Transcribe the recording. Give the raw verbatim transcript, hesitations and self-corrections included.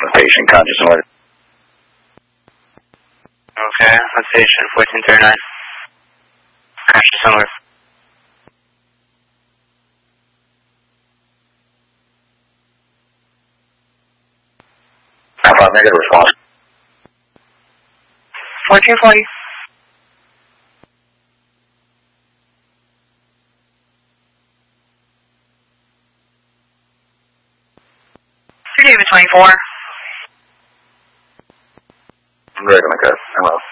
Patient conscious and alert. Okay, that's patient fourteen thirty-nine. Conscious and alert. Alpha, negative response. fourteen forty. David twenty-four. I'm ready to make a hello.